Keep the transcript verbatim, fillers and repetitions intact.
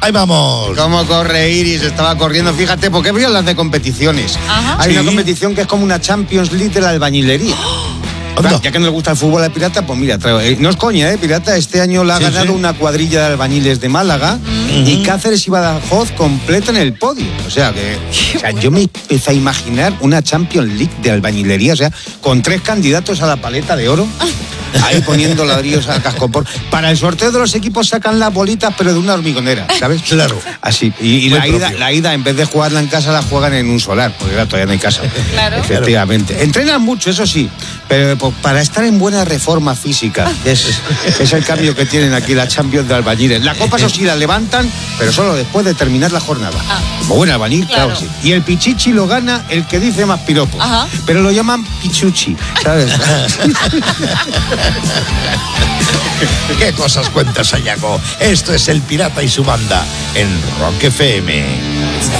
Ahí vamos. ¿Cómo corre Iris? Estaba corriendo, fíjate, porque voy a hablar de competiciones. Ajá. Hay Sí. una competición que es como una Champions League de la albañilería. Anda. Ya que no le gusta el fútbol al Pirata, pues mira, traigo, eh, no es coña, ¿eh? Pirata este año la ha Sí, ganado sí. una cuadrilla de albañiles de Málaga y Cáceres y Badajoz completa en el podio. O sea, que o sea, yo me empecé a imaginar una Champions League de albañilería, o sea, con tres candidatos a la paleta de oro. Ahí poniendo ladrillos a cascopor. Para el sorteo de los equipos sacan las bolitas, pero de una hormigonera, ¿sabes? Claro. Así. Y, y Muy la, ida, propio. la ida, en vez de jugarla en casa, la juegan en un solar, porque claro, todavía no hay casa. Claro. Efectivamente. Entrenan mucho, eso sí, pero pues, para estar en buena reforma física. Es, es el cambio que tienen aquí la Champions de albañiles. La copa, eso sí, la levantan, pero solo después de terminar la jornada. Ah. Como buen albañil, claro. Claro. sí. Y el pichichi lo gana el que dice más piropos. Ajá. Pero lo llaman pichuchi, ¿sabes? ¿Qué cosas cuentas, Sayago? Esto es El Pirata y su banda en Rock F M.